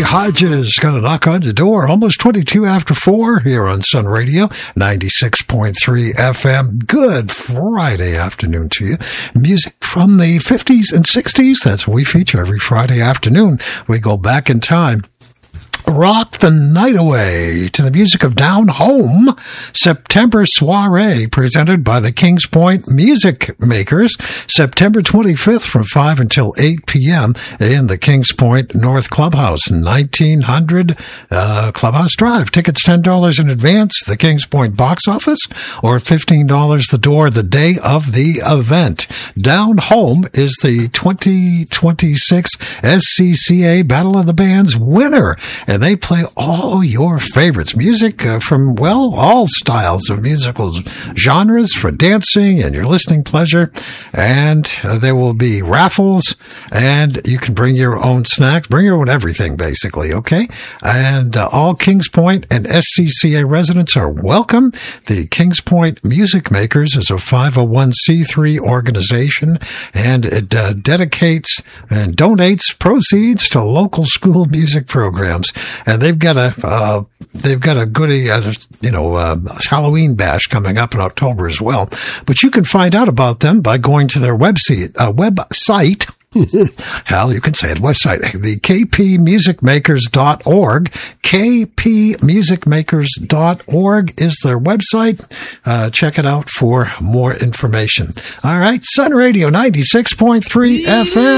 Hodges going to knock on the door almost 22 after 4 here on Sun Radio 96.3 FM. Good Friday afternoon to you. Music from the 50s and 60s. That's what we feature every Friday afternoon. We go back in time. Rock the night away to the music of Down Home, September Soiree, presented by the Kings Point Music Makers, September 25th from 5 until 8 p.m. in the Kings Point North Clubhouse, 1900 Clubhouse Drive. Tickets $10 in advance, the Kings Point box office, or $15 the door the day of the event. Down Home is the 2026 SCCA Battle of the Bands winner, and they play all your favorites. Music from, well, all styles of musical genres for dancing and your listening pleasure. And there will be raffles, and you can bring your own snacks, bring your own everything, basically, okay? And all Kings Point and SCCA residents are welcome. The Kings Point Music Makers is a 501c3 organization, and it dedicates and donates proceeds to local school music programs. And they've got a goodie, Halloween bash coming up in October as well. But you can find out about them by going to their website. Hell, you can say it. Website, the kpmusicmakers.org. kpmusicmakers.org is their website. Check it out for more information. All right, Sun Radio 96.3 FM.